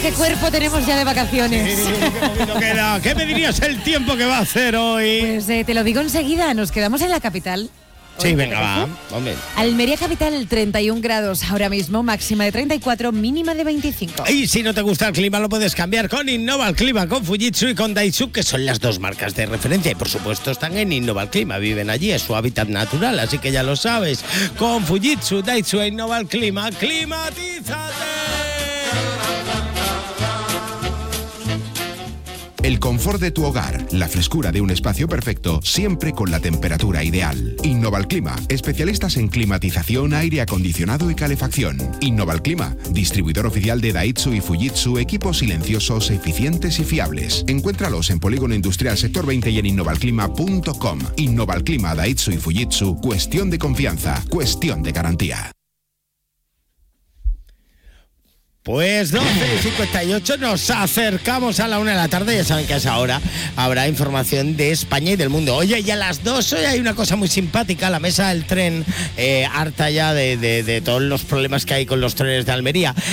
qué cuerpo tenemos ya de vacaciones. Qué poquito queda. ¿Qué me dirías el tiempo que va a hacer hoy? Pues te lo digo enseguida, nos quedamos en la capital. Sí, venga, va, hombre. Almería capital, 31 grados ahora mismo, máxima de 34, mínima de 25. Y si no te gusta el clima, lo puedes cambiar con Innova el Clima, con Fujitsu y con Daihatsu, que son las dos marcas de referencia. Y por supuesto están en Innova el Clima, viven allí, es su hábitat natural, así que ya lo sabes. Con Fujitsu, Daihatsu e Innova el Clima, ¡climatízate! El confort de tu hogar, la frescura de un espacio perfecto, siempre con la temperatura ideal. Innova Clima, especialistas en climatización, aire acondicionado y calefacción. Innova Clima, distribuidor oficial de Daihatsu y Fujitsu, equipos silenciosos, eficientes y fiables. Encuéntralos en Polígono Industrial Sector 20 y en innovalclima.com. Innova Clima, Daihatsu y Fujitsu, cuestión de confianza, cuestión de garantía. Pues 12:58, nos acercamos a la 1 de la tarde. Ya saben que a esa hora habrá información de España y del mundo. Oye, y a las 2 hoy hay una cosa muy simpática. La mesa del tren, harta ya de todos los problemas que hay con los trenes de Almería.